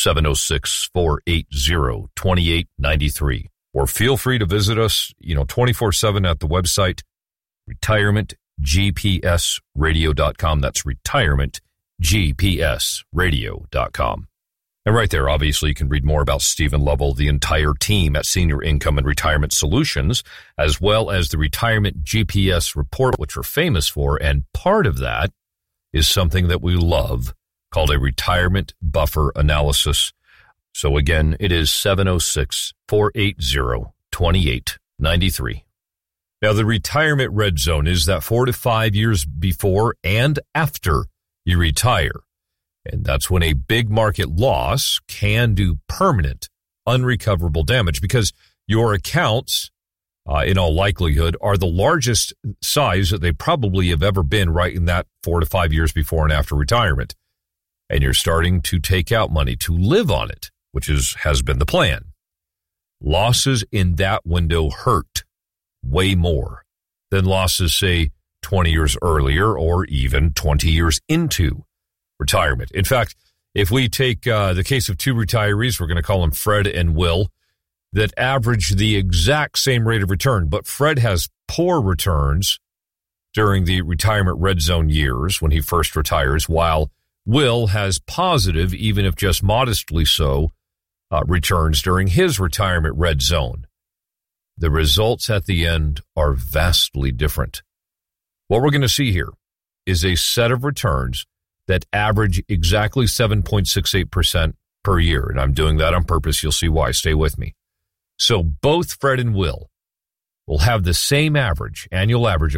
706-480-2893. Or feel free to visit us, 24/7 at the website, retirementgpsradio.com. That's retirementgpsradio.com. And right there, obviously, you can read more about Stephen Lovell, the entire team at Senior Income and Retirement Solutions, as well as the Retirement GPS report, which we're famous for. And part of that is something that we love called a retirement buffer analysis. So again, it is 706-480-2893. Now, the retirement red zone is that 4 to 5 years before and after you retire. And that's when a big market loss can do permanent, unrecoverable damage because your accounts, in all likelihood, are the largest size that they probably have ever been right in that 4 to 5 years before and after retirement. And you're starting to take out money to live on it, which has been the plan. Losses in that window hurt way more than losses, say, 20 years earlier or even 20 years into retirement. In fact, if we take the case of two retirees, we're going to call them Fred and Will, that average the exact same rate of return, but Fred has poor returns during the retirement red zone years when he first retires, while Will has positive, even if just modestly so, returns during his retirement red zone. The results at the end are vastly different. What we're going to see here is a set of returns that average exactly 7.68% per year. And I'm doing that on purpose. You'll see why. Stay with me. So both Fred and Will have the same annual average of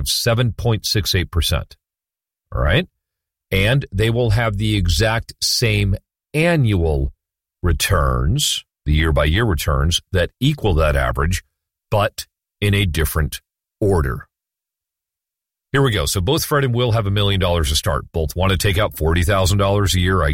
7.68%. All right? And they will have the exact same annual returns, the year-by-year returns, that equal that average, but in a different order. Here we go. So both Fred and Will have $1 million to start. Both want to take out $40,000 a year.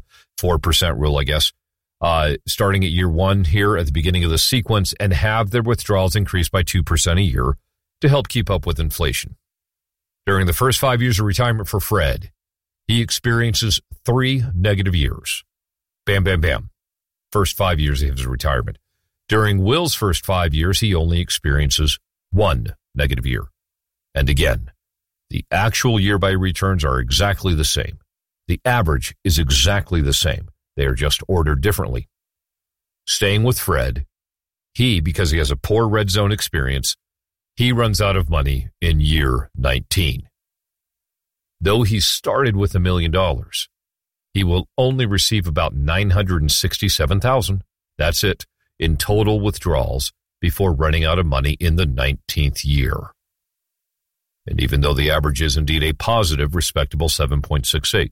4% rule, I guess. Starting at year one here at the beginning of the sequence and have their withdrawals increase by 2% a year to help keep up with inflation. During the first 5 years of retirement for Fred, he experiences 3 negative years. Bam, bam, bam. First 5 years of his retirement. During Will's first 5 years, he only experiences 1 negative year. And again, the actual year-by returns are exactly the same. The average is exactly the same. They are just ordered differently. Staying with Fred, because he has a poor red zone experience, he runs out of money in year 19. Though he started with $1 million, he will only receive about $967,000. That's it, in total withdrawals before running out of money in the 19th year. And even though the average is indeed a positive, respectable 7.68,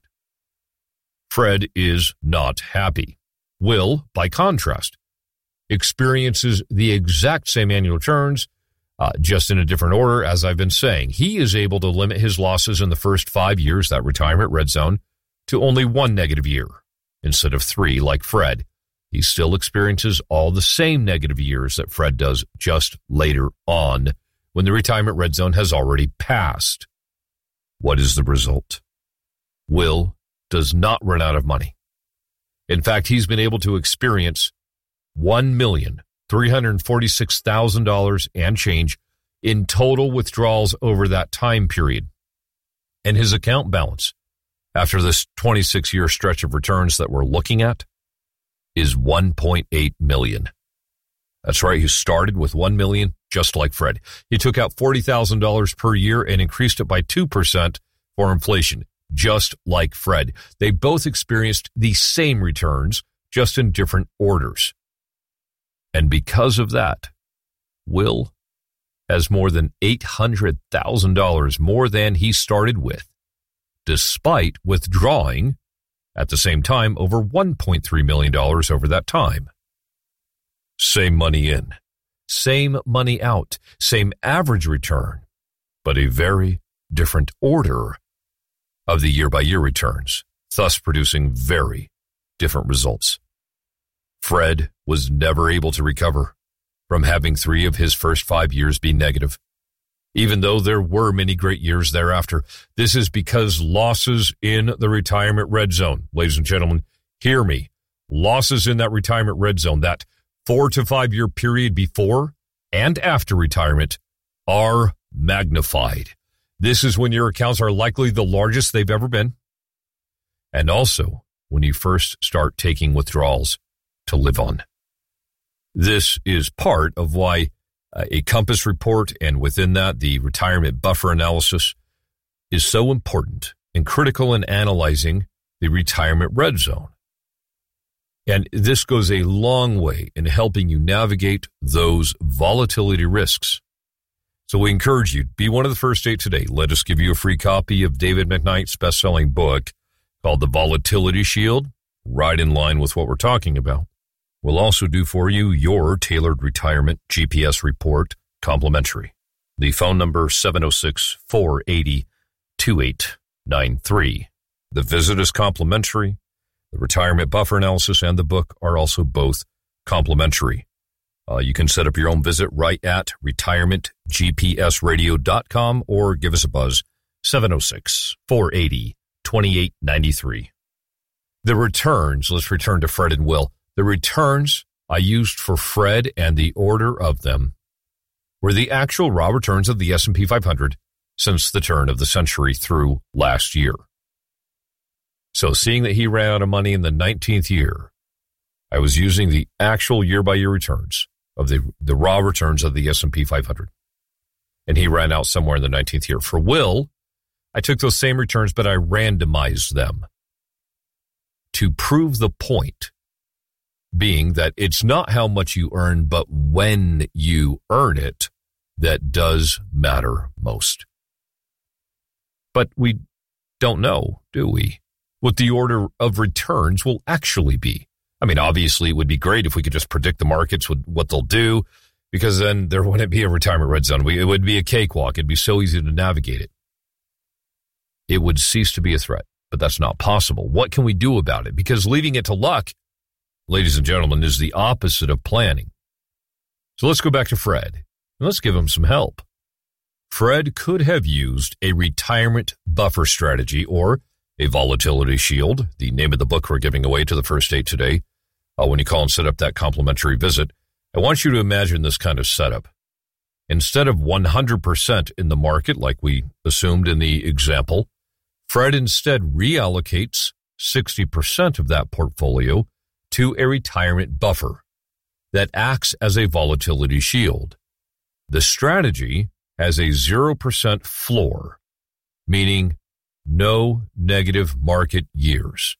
Fred is not happy. Will, by contrast, experiences the exact same annual returns, just in a different order, as I've been saying. He is able to limit his losses in the first 5 years, that retirement red zone, to only 1 negative year instead of 3 like Fred. He still experiences all the same negative years that Fred does, just later on when the retirement red zone has already passed. What is the result? Will does not run out of money. In fact, he's been able to experience $1,346,000 and change in total withdrawals over that time period. And his account balance, after this 26-year stretch of returns that we're looking at, is $1.8 million. That's right, he started with $1 million, just like Fred. He took out $40,000 per year and increased it by 2% for inflation, just like Fred. They both experienced the same returns, just in different orders. And because of that, Will has more than $800,000 more than he started with, despite withdrawing at the same time over $1.3 million over that time. Same money in, same money out, same average return, but a very different order of the year-by-year returns, thus producing very different results. Fred was never able to recover from having 3 of his first 5 years be negative, even though there were many great years thereafter. This is because losses in the retirement red zone, ladies and gentlemen, hear me, losses in that retirement red zone, that 4 to 5 year period before and after retirement, are magnified. This is when your accounts are likely the largest they've ever been. And also when you first start taking withdrawals to live on. This is part of why a Compass report, and within that, the retirement buffer analysis, is so important and critical in analyzing the retirement red zone. And this goes a long way in helping you navigate those volatility risks. So we encourage you, be one of the first 8 today. Let us give you a free copy of David McKnight's best-selling book called The Volatility Shield, right in line with what we're talking about. We'll also do for you your tailored retirement GPS report complimentary. The phone number 706-480-2893. The visit is complimentary. The retirement buffer analysis and the book are also both complimentary. You can set up your own visit right at retirementgpsradio.com or give us a buzz, 706-480-2893. The returns, let's return to Fred and Will. The returns I used for Fred and the order of them were the actual raw returns of the S&P 500 since the turn of the century through last year. So seeing that he ran out of money in the 19th year, I was using the actual year-by-year returns of the raw returns of the S&P 500. And he ran out somewhere in the 19th year. For Will, I took those same returns, but I randomized them to prove the point, being that it's not how much you earn, but when you earn it that does matter most. But we don't know, do we, what the order of returns will actually be? I mean, obviously, it would be great if we could just predict the markets, what they'll do, because then there wouldn't be a retirement red zone. It would be a cakewalk. It'd be so easy to navigate it. It would cease to be a threat, but that's not possible. What can we do about it? Because leaving it to luck, ladies and gentlemen, is the opposite of planning. So let's go back to Fred, and let's give him some help. Fred could have used a retirement buffer strategy or a volatility shield, the name of the book we're giving away to the first 8 today. When you call and set up that complimentary visit, I want you to imagine this kind of setup. Instead of 100% in the market, like we assumed in the example, Fred instead reallocates 60% of that portfolio to a retirement buffer that acts as a volatility shield. The strategy has a 0% floor, meaning no negative market years.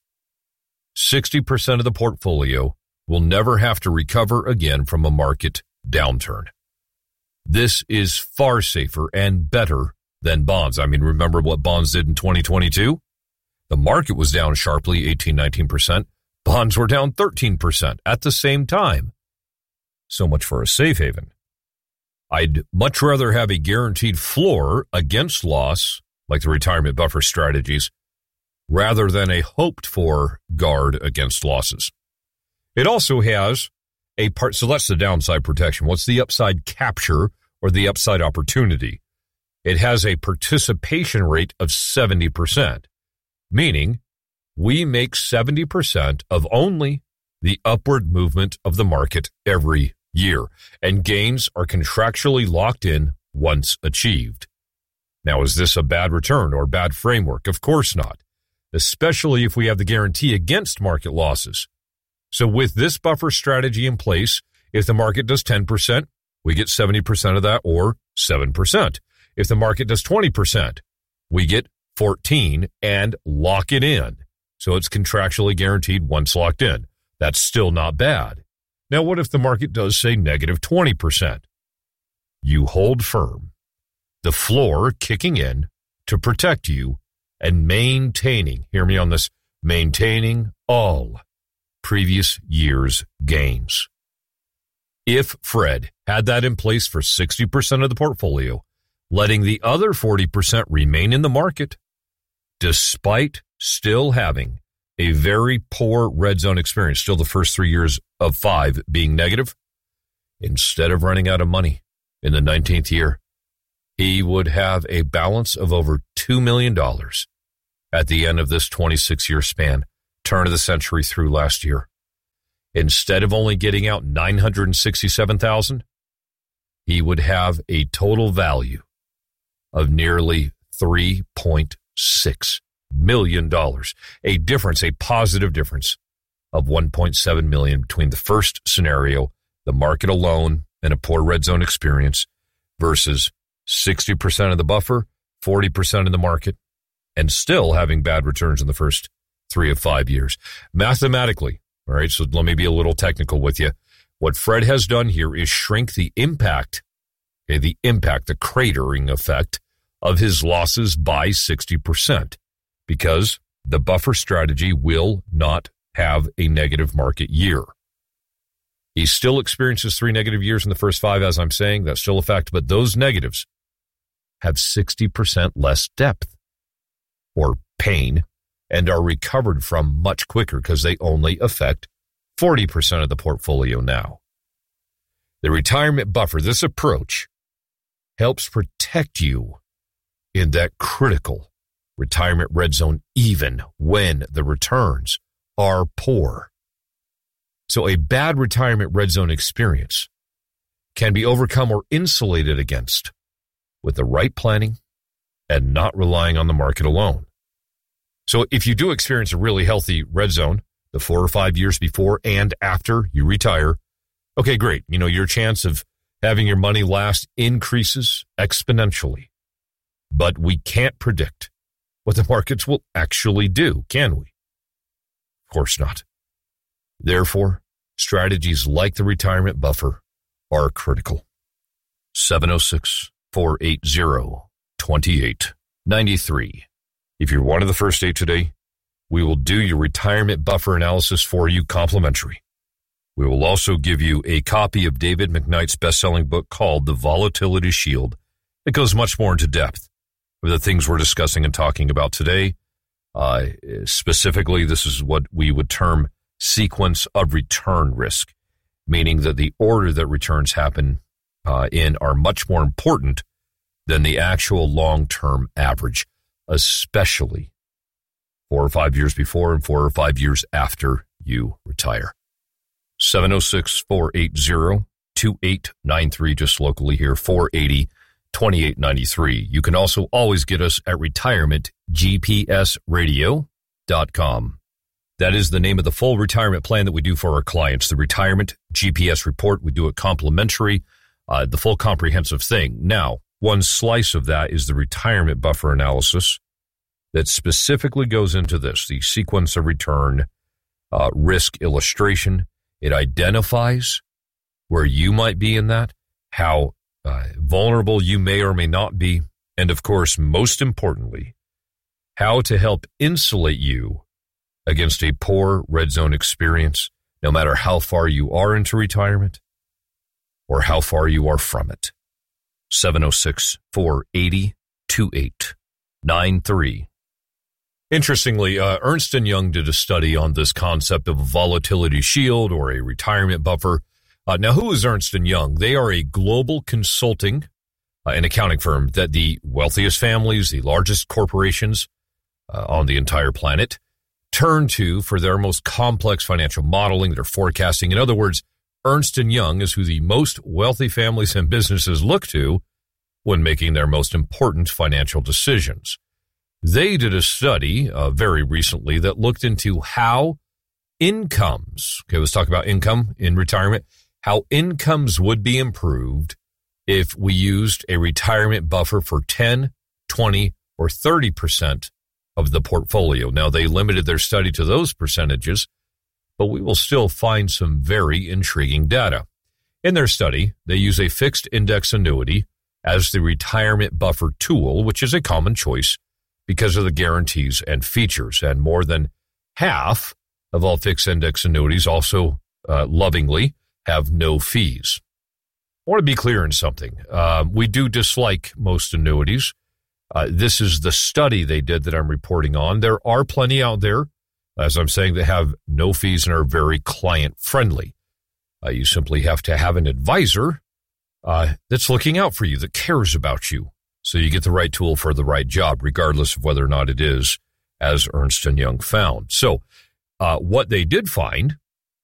60% of the portfolio will never have to recover again from a market downturn. This is far safer and better than bonds. I mean, remember what bonds did in 2022? The market was down sharply 18-19%. Bonds were down 13% at the same time. So much for a safe haven. I'd much rather have a guaranteed floor against loss, like the retirement buffer strategies, rather than a hoped-for guard against losses. It also has a part, so that's the downside protection. What's the upside capture or the upside opportunity? It has a participation rate of 70%, meaning we make 70% of only the upward movement of the market every year, and gains are contractually locked in once achieved. Now, is this a bad return or bad framework? Of course not, especially if we have the guarantee against market losses. So with this buffer strategy in place, if the market does 10%, we get 70% of that, or 7%. If the market does 20%, we get 14 and lock it in. So it's contractually guaranteed once locked in. That's still not bad. Now, what if the market does say negative 20%? You hold firm, the floor kicking in to protect you and maintaining, hear me on this, maintaining all previous year's gains. If Fred had that in place for 60% of the portfolio, letting the other 40% remain in the market, despite still having a very poor red zone experience, still the first 3 years of 5 being negative, instead of running out of money in the 19th year, he would have a balance of over $2 million at the end of this 26-year span, turn of the century through last year. instead of only getting out $967,000, he would have a total value of nearly $3.6 million. A difference, a positive difference of $1.7 million between the first scenario, the market alone and a poor red zone experience, versus 60% of the buffer, 40% of the market, and still having bad returns in the first 3 of 5 years. Mathematically, all right, so let me be a little technical with you. What Fred has done here is shrink the impact, the cratering effect of his losses by 60%, because the buffer strategy will not have a negative market year. He still experiences 3 negative years in the first 5, as I'm saying. That's still a fact, but those negatives have 60% less depth or pain and are recovered from much quicker because they only affect 40% of the portfolio now. The retirement buffer, this approach, helps protect you in that critical retirement red zone even when the returns are poor. So a bad retirement red zone experience can be overcome or insulated against with the right planning and not relying on the market alone. So if you do experience a really healthy red zone, the 4 or 5 years before and after you retire, okay, great. Your chance of having your money last increases exponentially. But we can't predict what the markets will actually do, can we? Of course not. Therefore, strategies like the retirement buffer are critical. 706-480-2893. If you're one of the first 8 today, we will do your retirement buffer analysis for you complimentary. We will also give you a copy of David McKnight's best-selling book called The Volatility Shield. It goes much more into depth of the things we're discussing and talking about today. Specifically, this is what we would term sequence of return risk, meaning that the order that returns happen in are much more important than the actual long-term average, especially 4 or 5 years before and 4 or 5 years after you retire. 706-480-2893, just locally here, 480-2893. You can also always get us at retirementgpsradio.com. That is the name of the full retirement plan that we do for our clients, the Retirement GPS Report. We do it complimentary, the full comprehensive thing. Now, one slice of that is the retirement buffer analysis that specifically goes into this, the sequence of return risk illustration. It identifies where you might be in that, how vulnerable you may or may not be, and of course, most importantly, how to help insulate you against a poor red zone experience, no matter how far you are into retirement or how far you are from it. 706-480-2893. Interestingly, Ernst & Young did a study on this concept of a volatility shield or a retirement buffer. Now, who is Ernst & Young? They are a global consulting and accounting firm that the wealthiest families, the largest corporations on the entire planet turn to for their most complex financial modeling, their forecasting. In other words, Ernst & Young is who the most wealthy families and businesses look to when making their most important financial decisions. They did a study very recently that looked into how incomes, okay, let's talk about income in retirement, how incomes would be improved if we used a retirement buffer for 10, 20, or 30% of the portfolio. Now, they limited their study to those percentages, but we will still find some very intriguing data. In their study, they use a fixed index annuity as the retirement buffer tool, which is a common choice because of the guarantees and features. And more than half of all fixed index annuities also lovingly have no fees. I want to be clear in something. We do dislike most annuities. This is the study they did that I'm reporting on. There are plenty out there, as I'm saying, that have no fees and are very client-friendly. You simply have to have an advisor that's looking out for you, that cares about you, so you get the right tool for the right job, regardless of whether or not it is, as Ernst & Young found. So what they did find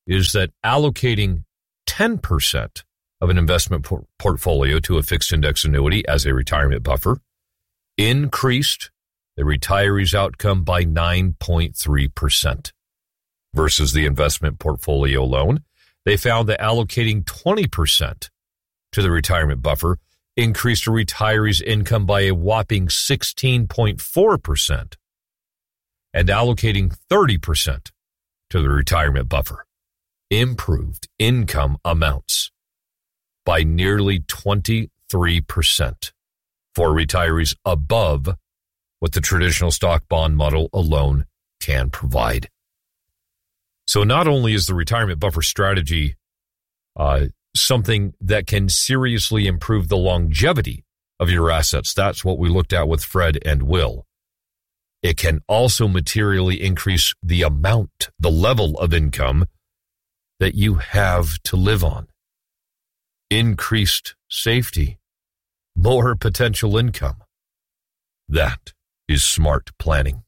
is that allocating 10% of an investment portfolio to a fixed index annuity as a retirement buffer increased the retiree's outcome by 9.3% versus the investment portfolio alone. They found that allocating 20% to the retirement buffer increased a retiree's income by a whopping 16.4%, and allocating 30% to the retirement buffer improved income amounts by nearly 23% for retirees above what the traditional stock bond model alone can provide. So not only is the retirement buffer strategy something that can seriously improve the longevity of your assets, that's what we looked at with Fred and Will. It can also materially increase the amount, the level of income that you have to live on. Increased safety, more potential income. That is smart planning.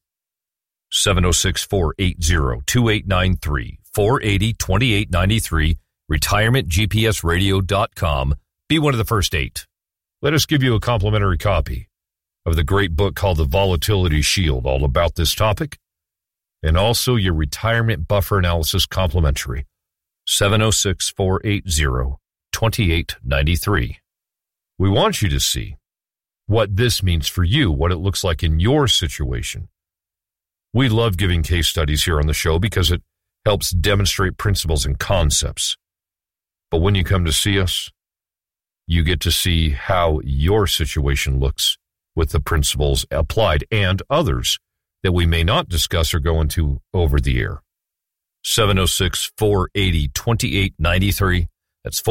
706-480-2893, 480-2893, retirementgpsradio.com. Be one of the first 8. Let us give you a complimentary copy of the great book called The Volatility Shield, all about this topic, and also your retirement buffer analysis complimentary. 706-480-2893. We want you to see what this means for you, what it looks like in your situation. We love giving case studies here on the show because it helps demonstrate principles and concepts. But when you come to see us, you get to see how your situation looks with the principles applied and others that we may not discuss or go into over the air. 706-480-2893. That's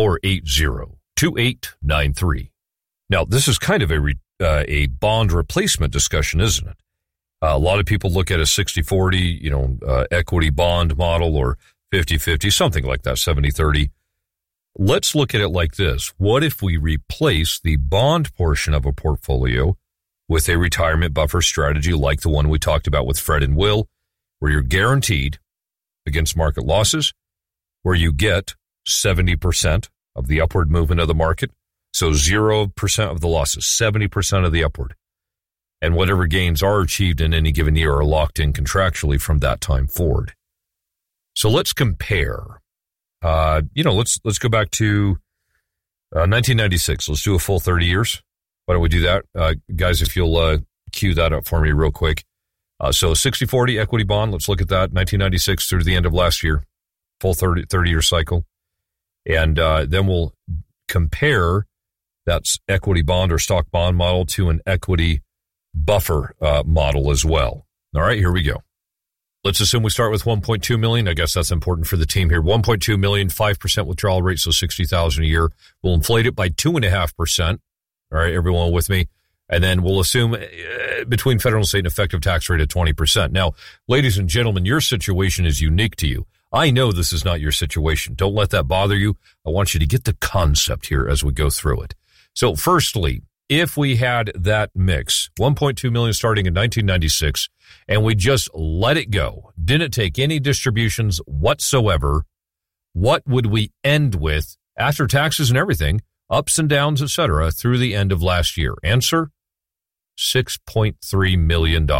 480-2893. Now, this is kind of a bond replacement discussion, isn't it? A lot of people look at a 60-40, equity bond model, or 50-50, something like that, 70-30. Let's look at it like this. What if we replace the bond portion of a portfolio with a retirement buffer strategy like the one we talked about with Fred and Will, where you're guaranteed against market losses, where you get 70% of the upward movement of the market, so 0% of the losses, 70% of the upward, and whatever gains are achieved in any given year are locked in contractually from that time forward. So let's compare. Let's go back to 1996. Let's do a full 30 years. Why don't we do that? Guys, if you'll cue that up for me real quick. So 60-40 equity bond, let's look at that, 1996 through the end of last year, full 30-year cycle. And then we'll compare that equity bond or stock bond model to an equity buffer model as well. All right, here we go. Let's assume we start with 1.2 million. I guess that's important for the team here. 1.2 million, 5% withdrawal rate, so 60,000 a year. We'll inflate it by 2.5%. All right, everyone with me? And then we'll assume between federal and state an effective tax rate of 20%. Now, ladies and gentlemen, your situation is unique to you. I know this is not your situation. Don't let that bother you. I want you to get the concept here as we go through it. So firstly, if we had that mix, 1.2 million starting in 1996, and we just let it go, didn't take any distributions whatsoever, what would we end with after taxes and everything, ups and downs, etc., through the end of last year? Answer, $6.3 million.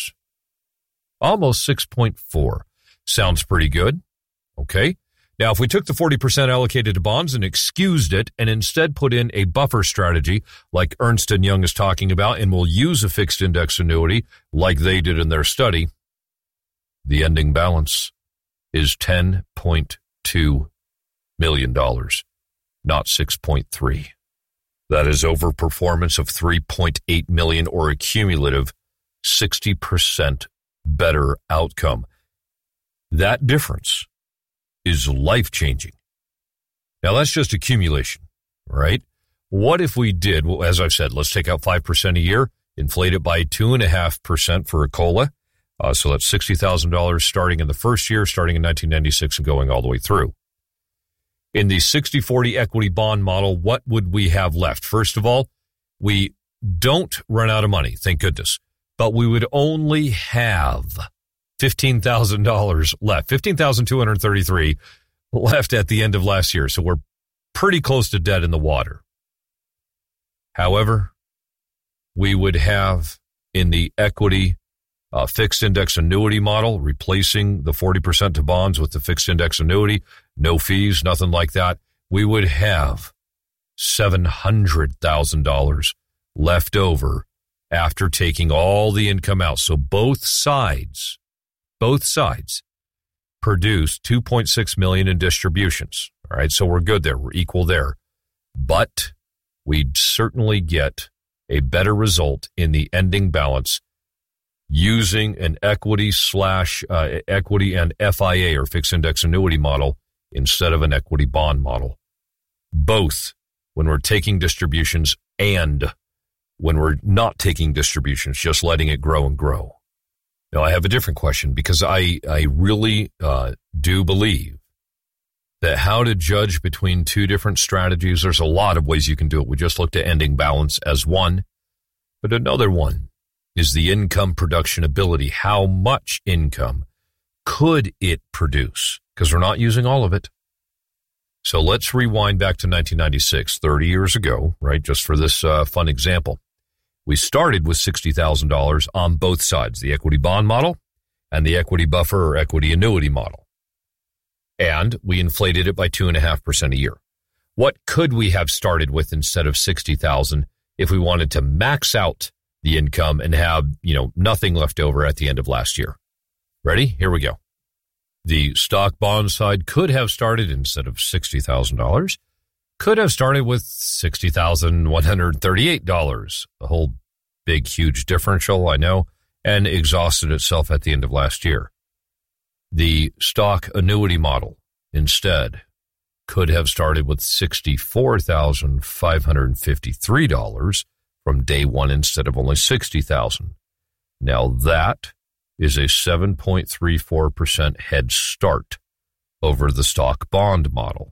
Almost 6.4. Sounds pretty good. Okay. Now, if we took the 40% allocated to bonds and excused it and instead put in a buffer strategy like Ernst & Young is talking about, and we'll use a fixed index annuity like they did in their study, the ending balance is $10.2 million, not 6.3. That is overperformance of 3.8 million, or a cumulative 60% better outcome. That difference is life-changing. Now, that's just accumulation, right? What if we did, well, as I've said, let's take out 5% a year, inflate it by 2.5% for a COLA. So that's $60,000 starting in the first year, starting in 1996 and going all the way through. In the 60-40 equity bond model, what would we have left? First of all, we don't run out of money, thank goodness, but we would only have $15,000 left, $15,233 left at the end of last year. So we're pretty close to dead in the water. However, we would have in the equity fixed index annuity model, replacing the 40% to bonds with the fixed index annuity, no fees, nothing like that. We would have $700,000 left over after taking all the income out. So both sides produce $2.6 million in distributions. All right, so we're good there. We're equal there. But we'd certainly get a better result in the ending balance using an equity and FIA or fixed index annuity model instead of an equity bond model. Both when we're taking distributions and when we're not taking distributions, just letting it grow and grow. Now, I have a different question because I really do believe that how to judge between two different strategies, there's a lot of ways you can do it. We just looked at ending balance as one, but another one is the income production ability. How much income could it produce? Because we're not using all of it. So let's rewind back to 1996, 30 years ago, right? Just for this fun example. We started with $60,000 on both sides, the equity bond model and the equity buffer or equity annuity model. And we inflated it by 2.5% a year. What could we have started with instead of $60,000 if we wanted to max out the income and have, nothing left over at the end of last year? Ready? Here we go. The stock bond side could have started instead of $60,000, could have started with $60,138, a whole big, huge differential, I know, and exhausted itself at the end of last year. The stock annuity model instead could have started with $64,553 from day one instead of only $60,000. Now that is a 7.34% head start over the stock bond model.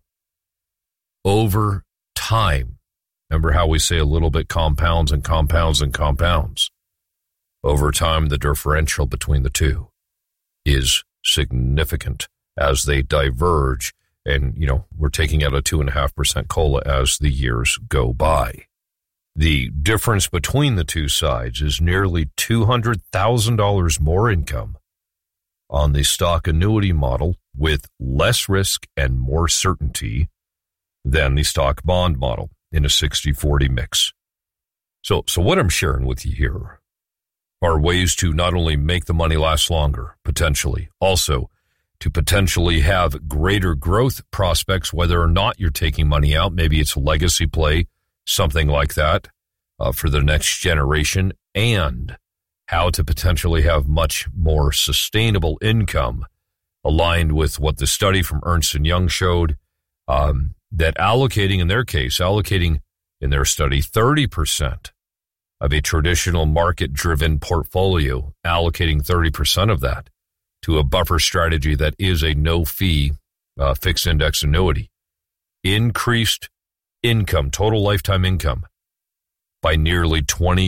Over time, remember how we say a little bit compounds and compounds and compounds? Over time, the differential between the two is significant as they diverge. And, we're taking out a 2.5% COLA as the years go by. The difference between the two sides is nearly $200,000 more income on the stock annuity model with less risk and more certainty than the stock bond model in a 60-40 mix. So what I'm sharing with you here are ways to not only make the money last longer, potentially, also to potentially have greater growth prospects, whether or not you're taking money out. Maybe it's a legacy play, something like that, for the next generation, and how to potentially have much more sustainable income aligned with what the study from Ernst & Young showed, that allocating in their study 30% of a traditional market-driven portfolio, allocating 30% of that to a buffer strategy that is a no-fee fixed index annuity, increased income, total lifetime income, by nearly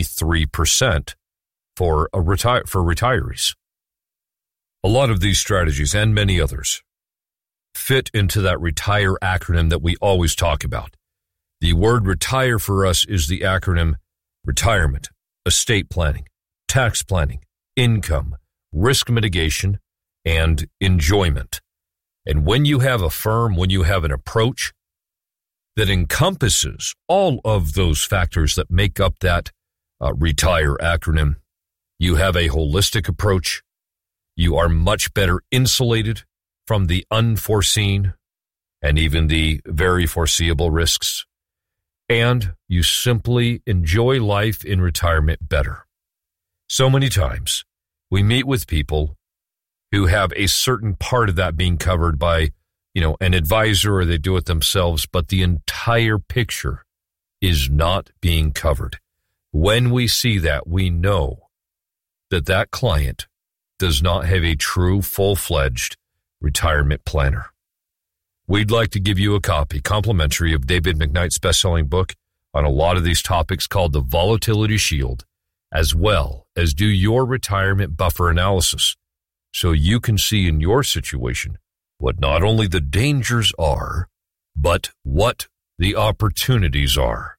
23% for retirees. A lot of these strategies and many others fit into that RETIRE acronym that we always talk about. The word retire for us is the acronym retirement, estate planning, tax planning, income, risk mitigation, and enjoyment. And when you have a firm, when you have an approach that encompasses all of those factors that make up that RETIRE acronym, you have a holistic approach. You are much better insulated from the unforeseen and even the very foreseeable risks. And you simply enjoy life in retirement better. So many times we meet with people who have a certain part of that being covered by, an advisor, or they do it themselves, but the entire picture is not being covered. When we see that, we know that that client does not have a true, full-fledged retirement planner. We'd like to give you a copy, complimentary, of David McKnight's best-selling book on a lot of these topics called The Volatility Shield, as well as do your retirement buffer analysis so you can see in your situation what not only the dangers are, but what the opportunities are.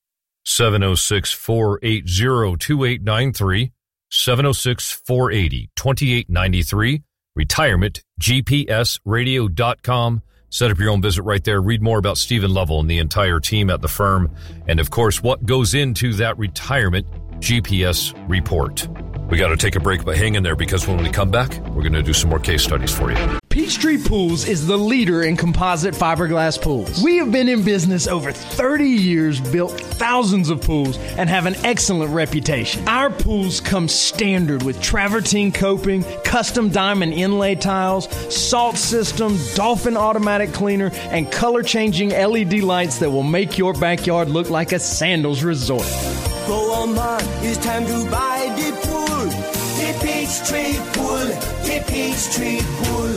706-480-2893, 706-480-2893, retirementgpsradio.com. Set up your own visit right there. Read more about Stephen Lovell and the entire team at the firm. And, of course, what goes into that retirement GPS report. We got to take a break, but hang in there because when we come back, we're going to do some more case studies for you. Peachtree Pools is the leader in composite fiberglass pools. We have been in business over 30 years, built thousands of pools, and have an excellent reputation. Our pools come standard with travertine coping, custom diamond inlay tiles, salt system, Dolphin automatic cleaner, and color-changing LED lights that will make your backyard look like a sandals resort. Go on, man, it's time to buy the pool. The Peachtree Pool, the Peachtree Pool.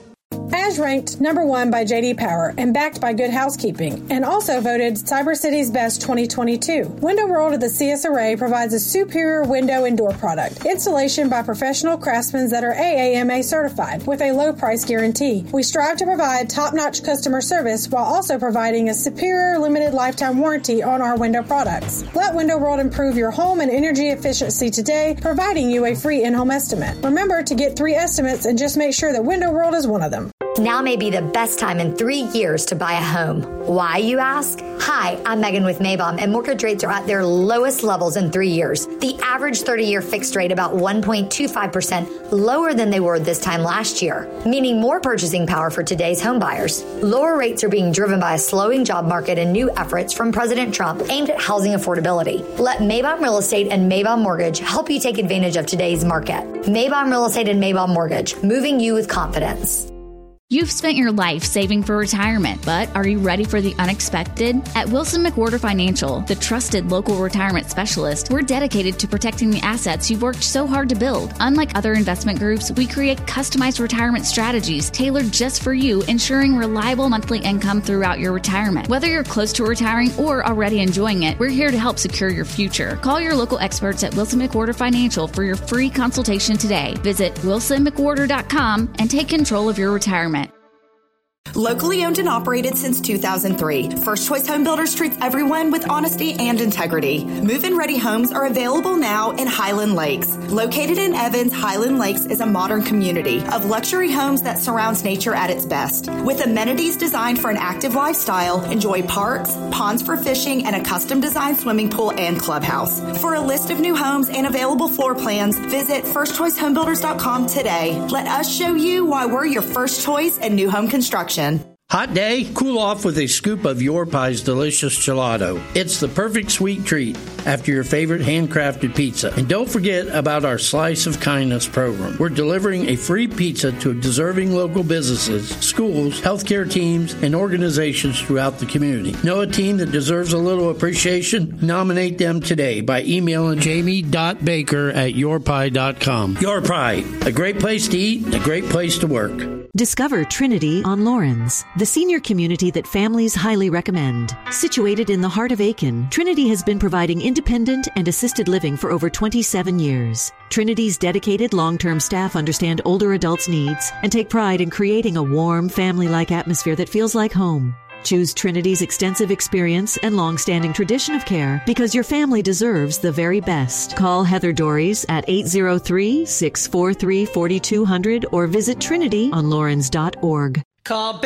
As ranked number 1 by J.D. Power and backed by Good Housekeeping, and also voted Cyber City's Best 2022. Window World of the CS Array provides a superior window and door product. Installation by professional craftsmen that are AAMA certified with a low price guarantee. We strive to provide top-notch customer service while also providing a superior limited lifetime warranty on our window products. Let Window World improve your home and energy efficiency today, providing you a free in-home estimate. Remember to get 3 estimates and just make sure that Window World is one of them. Now may be the best time in 3 years to buy a home. Why, you ask? Hi, I'm Megan with Maybaum, and mortgage rates are at their lowest levels in 3 years. The average 30-year fixed rate about 1.25% lower than they were this time last year, meaning more purchasing power for today's home buyers. Lower rates are being driven by a slowing job market and new efforts from President Trump aimed at housing affordability. Let Maybaum Real Estate and Maybaum Mortgage help you take advantage of today's market. Maybaum Real Estate and Maybaum Mortgage, moving you with confidence. You've spent your life saving for retirement, but are you ready for the unexpected? At Wilson McWhorter Financial, the trusted local retirement specialist, we're dedicated to protecting the assets you've worked so hard to build. Unlike other investment groups, we create customized retirement strategies tailored just for you, ensuring reliable monthly income throughout your retirement. Whether you're close to retiring or already enjoying it, we're here to help secure your future. Call your local experts at Wilson McWhorter Financial for your free consultation today. Visit wilsonmcwhorter.com and take control of your retirement. Locally owned and operated since 2003, First Choice Home Builders treats everyone with honesty and integrity. Move-in ready homes are available now in Highland Lakes. Located in Evans, Highland Lakes is a modern community of luxury homes that surrounds nature at its best. With amenities designed for an active lifestyle, enjoy parks, ponds for fishing, and a custom-designed swimming pool and clubhouse. For a list of new homes and available floor plans, visit firstchoicehomebuilders.com today. Let us show you why we're your first choice in new home construction. Hot day? Cool off with a scoop of Your Pie's delicious gelato. It's the perfect sweet treat after your favorite handcrafted pizza. And don't forget about our Slice of Kindness program. We're delivering a free pizza to deserving local businesses, schools, healthcare teams, and organizations throughout the community. Know a team that deserves a little appreciation? Nominate them today by emailing jamie.baker@yourpie.com. Your Pie, a great place to eat and a great place to work. Discover Trinity on Lawrence, the senior community that families highly recommend. Situated in the heart of Aiken, Trinity has been providing independent and assisted living for over 27 years. Trinity's dedicated long-term staff understand older adults' needs and take pride in creating a warm, family-like atmosphere that feels like home. Choose Trinity's extensive experience and long-standing tradition of care because your family deserves the very best. Call Heather Dories at 803-643-4200 or visit trinityonlawrence.org. Call